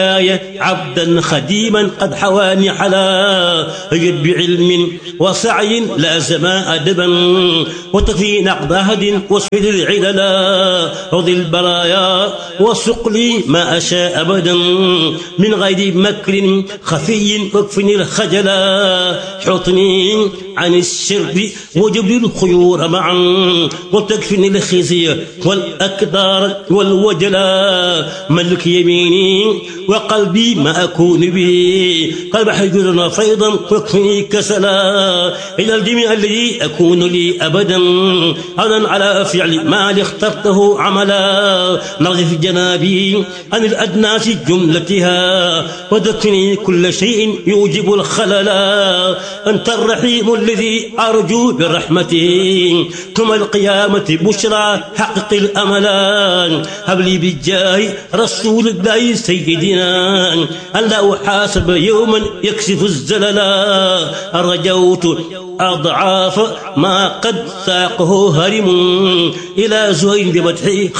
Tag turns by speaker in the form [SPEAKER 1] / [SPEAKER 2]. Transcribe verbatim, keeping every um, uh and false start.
[SPEAKER 1] عبدا خديما قد حواني حلا يد بعلم وسعي لازم أدبا وتكفي نقد هد واسفل العللا رضي البرايا وسق لي ما أشاء أبدا من غير مكر خفي واكفني الخجلا حطني عن الشرب وجب لي الخيور معا وتكفني الخزي والأكدار والوجلا ملك يميني وقلبي ما أكون به قلب حجرنا فيضا واكفني كسلا إلى الجميع الذي أكون لي أبدا عونا على فعل ما اخترته عملا نغف جنابي عن الأدناس جملتها وذكرني كل شيء يوجب الخللا أنت الرحيم الذي أرجو برحمته ثم القيامة بشرى حقق الأملا هب لي بالجاه رسول الله سيدنا أن لا أحاسب يوما يكشف الزللا رجوت أضعاف ما قد ساقه هرم إلى زهير بمدحه